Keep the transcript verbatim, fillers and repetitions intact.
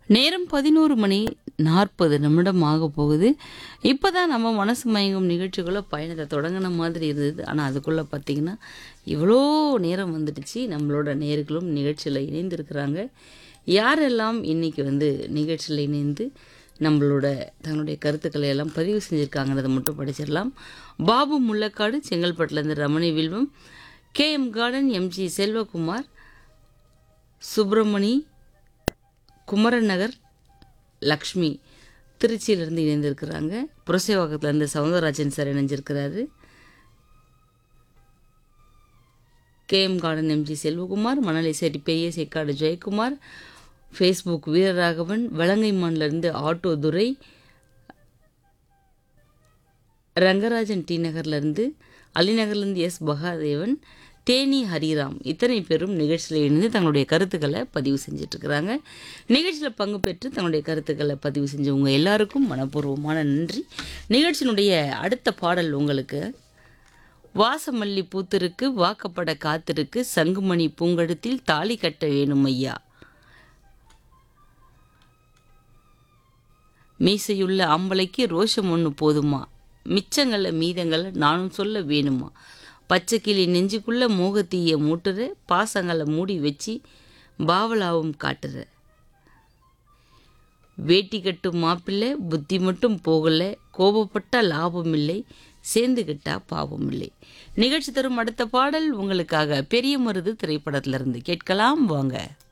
நேரம் பதினொரு மணி நாற்பது நிமிடம் ஆக போகுது. இப்போ தான் நம்ம மனசு மயங்கும் நிகழ்ச்சிக்குள்ளே பயணத்தை தொடங்கின மாதிரி இருந்தது. ஆனால் அதுக்குள்ளே பார்த்திங்கன்னா இவ்வளோ நேரம் வந்துடுச்சு. நம்மளோட நேயர்களும் நிகழ்ச்சியில் இணைந்திருக்கிறாங்க. யாரெல்லாம் இன்றைக்கி வந்து நிகழ்ச்சியில் இணைந்து நம்மளோட தன்னுடைய கருத்துக்களை எல்லாம் பதிவு செஞ்சுருக்காங்கிறத மட்டும் படிச்சிடலாம். பாபு முள்ளக்காடு, செங்கல்பட்டுலேருந்து ரமணி வில்வம், K M garden, MG Selvakumar, Subramani, Kumaran நகர், லக்ஷ்மி திருச்சியிலேருந்து இணைந்திருக்கிறாங்க. புரசைவாக்கத்துலேருந்து Soundararajan sir இணைஞ்சிருக்கிறாரு. K M garden, MG Selvakumar, மணலை சேரி பெரிய சேக்காடு ஜெயக்குமார், ஃபேஸ்புக் வீரராகவன், வலங்கைமான்லேருந்து ஆட்டோ துரை, ரங்கராஜன் டி நகர்லேருந்து, அலிநகர்லேருந்து எஸ் பகாதேவன், தேனி ஹரிராம், இத்தனை பேரும் நிகழ்ச்சியில் இணைந்து தங்களுடைய கருத்துக்களை பதிவு செஞ்சிட்ருக்கிறாங்க. நிகழ்ச்சியில் பங்கு பெற்று தங்களுடைய கருத்துக்களை பதிவு செஞ்சவங்க எல்லாருக்கும் மனப்பூர்வமான நன்றி. நிகழ்ச்சியினுடைய அடுத்த பாடல் உங்களுக்கு வாசமல்லி பூத்திருக்கு, வாக்கப்பட காத்திருக்கு, சங்குமணி பூங்கழுத்தில் தாலி கட்ட வேணும் ஐயா, மீசையுள்ள ஆம்பளைக்கு ரோஷம் ஒன்று போதுமா, மிச்சங்களை மீதங்களை நானும் சொல்ல வேணுமா, பச்சை கிளி நெஞ்சுக்குள்ளே மோகத்தீய மூட்டுற, பாசங்களை மூடி வச்சு பாவலாவும் காட்டுற, வேட்டி கட்டும் மாப்பிள்ளை புத்தி மட்டும் போகலை, கோபப்பட்டா லாபம் இல்லை, சேர்ந்துக்கிட்டா பாவம் இல்லை. நிகழ்ச்சி தரும் அடுத்த பாடல் உங்களுக்காக பெரிய மருது திரைப்படத்திலிருந்து கேட்கலாம் வாங்க.